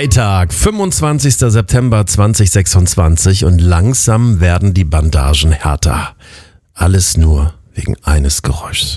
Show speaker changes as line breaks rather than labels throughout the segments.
Freitag, 25. September 2026 und langsam werden die Bandagen härter. Alles nur wegen eines Geräuschs.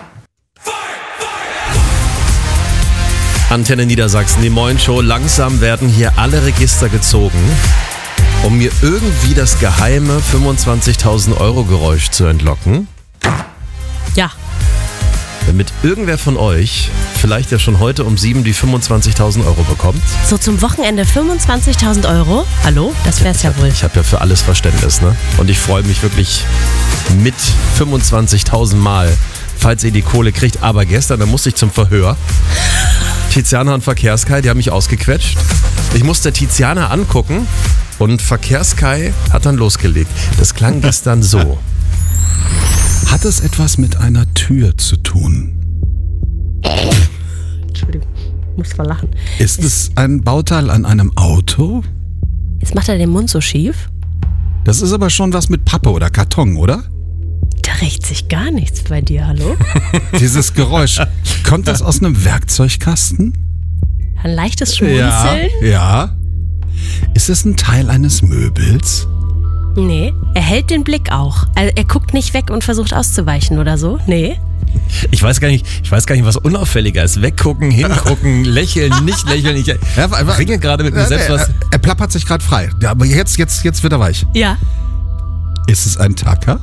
Antenne Niedersachsen, die Moin-Show. Langsam werden hier alle Register gezogen, um mir irgendwie das geheime 25.000 Euro Geräusch zu entlocken.
Ja.
Damit irgendwer von euch vielleicht ja schon heute um 7 die 25.000 Euro bekommt.
So zum Wochenende 25.000 Euro? Hallo? Das wär's ja wohl.
Ich habe ja für alles Verständnis, ne? Und ich freue mich wirklich mit 25.000 Mal, falls ihr die Kohle kriegt. Aber gestern, da musste ich zum Verhör. Tiziana und Verkehrskai, die haben mich ausgequetscht. Ich musste Tiziana angucken und Verkehrskai hat dann losgelegt. Das klang gestern so.
Hat es etwas mit einer Tür zu tun?
Entschuldigung, ich muss mal lachen.
Ist es ein Bauteil an einem Auto?
Jetzt macht er den Mund so schief.
Das ist aber schon was mit Pappe oder Karton, oder?
Da rächt sich gar nichts bei dir, hallo?
Dieses Geräusch, kommt das aus einem Werkzeugkasten?
Ein leichtes Schmunzeln?
Ja. Ist es ein Teil eines Möbels?
Nee, er hält den Blick auch. Also er guckt nicht weg und versucht auszuweichen oder so. Nee.
Ich weiß gar nicht, was unauffälliger ist. Weggucken, hingucken, lächeln, nicht lächeln. Ich ringe gerade mit mir selbst was.
Er plappert sich gerade frei. Ja, aber jetzt wird er weich.
Ja.
Ist es ein Tacker?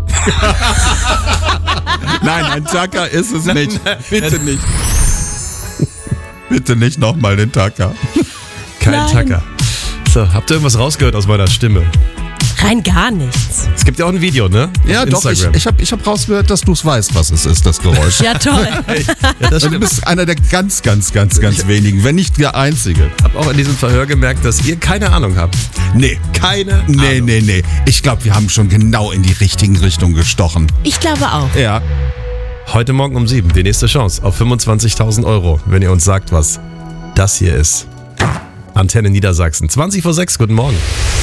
Nein, ein Tacker ist es nicht. Bitte nicht. Bitte nicht nochmal den Tacker.
Kein Tacker. So, habt ihr irgendwas rausgehört aus meiner Stimme?
Rein gar nichts.
Es gibt ja auch ein Video, ne?
Ja,
auf
doch,
Instagram.
ich hab rausgehört, dass du es weißt, was es ist, das Geräusch.
Ja, toll.
Ja, das
Du
stimmt.
bist einer der ganz wenigen, wenn nicht der Einzige.
Ich habe auch in diesem Verhör gemerkt, dass ihr keine Ahnung habt.
Nee.
Keine
Nee. Ich glaube, wir haben schon genau in die richtigen Richtungen gestochen.
Ich glaube auch.
Ja.
Heute Morgen um 7 die nächste Chance auf 25.000 Euro, wenn ihr uns sagt, was das hier ist. Antenne Niedersachsen, 20 vor 6, guten Morgen.